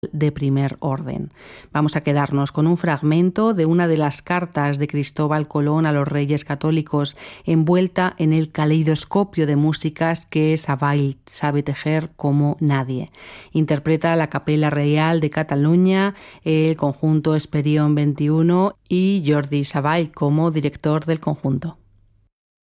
de primer orden. Vamos a quedarnos con un fragmento de una de las cartas de Cristóbal Colón a los Reyes Católicos, envuelta en el caleidoscopio de músicas que Savall sabe tejer como nadie. Interpreta la Capella Reial de Cataluña, el conjunto Esperión 21 y Jordi Savall como director del conjunto.